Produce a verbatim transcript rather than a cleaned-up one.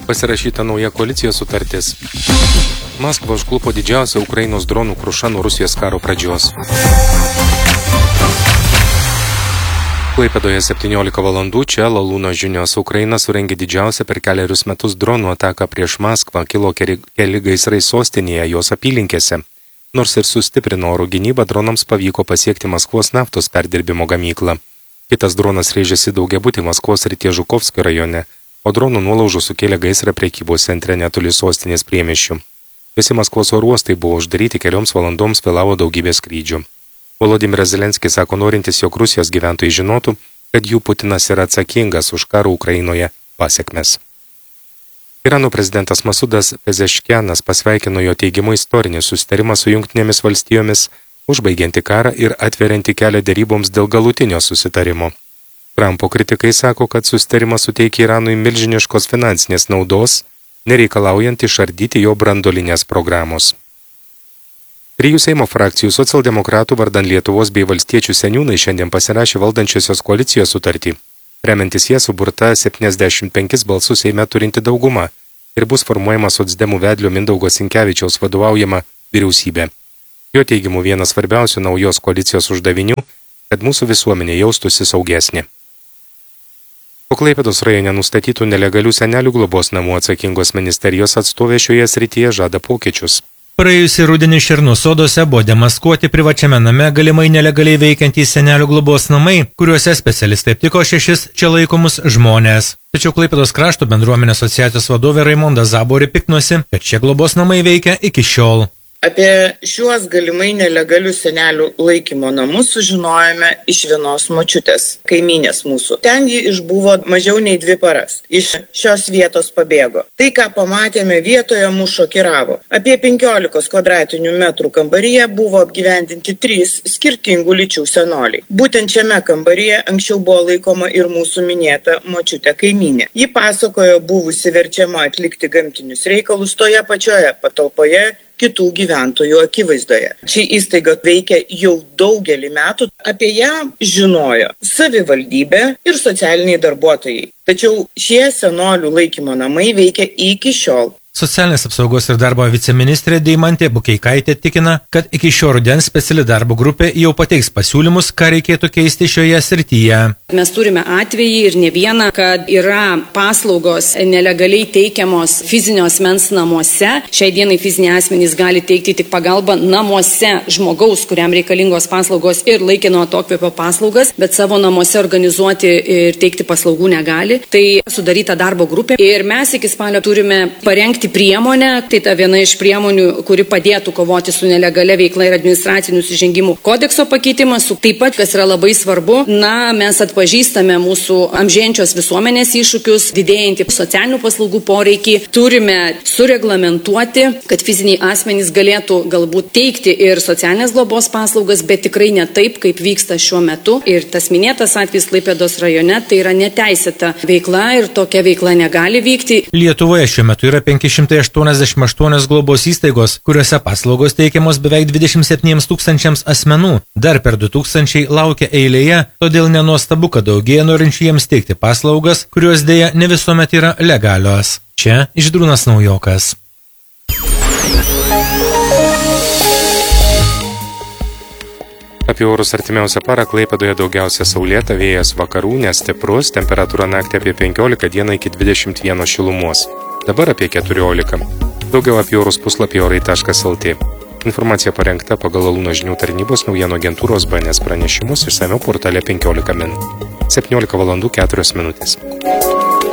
Pasirašyta nauja koalicijos sutartis. Maskva užklupo didžiausią Ukrainos dronų krušą nuo Rusijos karo pradžios. Klaipėdoje septyniolika valandų, čia Lalūno žinios. Ukraina surengė didžiausią per keliarius metus dronų ataką prieš Maskvą, kilo keli gaisrai sostinėje, jos apylinkėse. Nors ir sustiprino oro gynybą, dronams pavyko pasiekti Maskvos naftos perdirbimo gamyklą. Kitas dronas rėžėsi daugiabutį Maskvos srities Žukovskio rajone, o dronų nuolaužų sukėlė gaisrą prekybos centre netoli sostinės priemiesčių. Visi Maskvos oro uostai buvo uždaryti, kelioms valandoms vėlavo daugybė skrydžių. Volodymyras Zelenskis sako norintis, jog Rusijos gyventojai žinotų, kad jų Putinas yra atsakingas už karo Ukrainoje pasekmes. Irano prezidentas Masudas Pezeškianas pasveikino jo teigimu istorinį susitarimą su Jungtinėmis valstijomis, užbaigianti karą ir atverianti kelią deryboms dėl galutinio susitarimo. Trumpo kritikai sako, kad susitarimas suteikia Iranui milžiniškos finansinės naudos, nereikalaujant išardyti jo branduolinės programos. Trijų Seimo frakcijų socialdemokratų vardan Lietuvos bei valstiečių seniūnai šiandien pasirašė valdančiosios koalicijos sutartį. Remiantis jie suburta septyniasdešimt penkis balsus Seime turinti dauguma ir bus formuojama socdemų vedlio Mindaugo Sinkevičiaus vadovaujama vyriausybė. Jo teigimu vienas svarbiausių naujos koalicijos uždavinių, kad mūsų visuomenė jaustųsi saugesnė. Po Klaipėdos rajone nustatytų nelegalių senelių globos namų atsakingos ministerijos atstovė šioje srityje žada pokyčius. Praėjusį rudenį Šernų soduose buvo demaskuoti privačiame name galimai nelegaliai veikiantys senelių globos namai, kuriuose specialistai aptiko šešis čia laikomus žmonės. Tačiau Klaipėdos krašto bendruomenės asociacijos vadovė Raimonda Zaborė piknosi, kad šie globos namai veikia iki šiol. Apie šiuos galimai nelegalius senelių laikymo namus sužinojome iš vienos močiutės, kaimynės mūsų. Ten ji išbuvo mažiau nei dvi paras. Iš šios vietos pabėgo. Tai, ką pamatėme vietoje, mus šokiravo. Apie penkiolikos kvadratinių metrų kambaryje buvo apgyvendinti trys skirtingų lyčių senoliai. Būtent šiame kambaryje anksčiau buvo laikoma ir mūsų minėta močiutė kaimynė. Ji pasakojo buvusi verčiama atlikti gamtinius reikalus toje pačioje patalpoje kitų gyventojų akivaizdoje. Ši įstaiga veikia jau daugelį metų. Apie ją žinojo savivaldybė ir socialiniai darbuotojai. Tačiau šie senolių laikymo namai veikia iki šiol. Socialinės apsaugos ir darbo viceministrė Deimantė Bukeikaitė tikina, kad iki šio rudens speciali darbo grupė jau pateiks pasiūlymus, ką reikėtų keisti šioje srityje. Mes turime atvejį ir ne vieną, kad yra paslaugos nelegaliai teikiamos fizinio asmens namuose. Šiai dienai fiziniai asmenys gali teikti tik pagalbą namuose žmogaus, kuriam reikalingos paslaugos ir laikino atokvėpio paslaugas, bet savo namuose organizuoti ir teikti paslaugų negali. Tai sudaryta darbo grupė ir mes iki spalio turime parengti priemonę, tai ta viena iš priemonių, kuri padėtų kovoti su nelegalia veikla ir administracinių nusižengimų kodekso pakeitimas. Taip pat, kas yra labai svarbu, na, mes atpažįstame mūsų amžėjančios visuomenės iššūkius, didėjantį socialinių paslaugų poreikį, turime sureglamentuoti, kad fiziniai asmenys galėtų galbūt teikti ir socialinės globos paslaugas, bet tikrai ne taip, kaip vyksta šiuo metu. Ir tas minėtas atvejis Klaipėdos rajone, tai yra neteisėta veikla ir tokia veikla negali vykti. Lietuvoje šiuo metu yra penki šimtai aštuoniasdešimt aštuonios globos įstaigos, kuriuose paslaugos teikiamos beveik dvidešimt septyniems tūkstančiams asmenų. Dar per du tūkstančiai laukia eilėje, todėl nenuostabu, kad daugėja norinčių jiems teikti paslaugas, kurios dėja ne visuomet yra legalios. Čia Žydrūnas Naujokas. Apie orus artimiausią parą Klaipėdoje daugiausia saulėta, vėjas vakarų, nestiprus, temperatūra naktį apie penkiolika, dieną iki dvidešimt vieno šilumos. Dabar apie keturiolika. Daugiau apie orus puslapį orai taškas lt. Informacija parengta pagal Lalūno žinių tarnybos naujienų agentūros B N S pranešimus išsamiau portale penkiolika min. septyniolika valandų keturios minutės.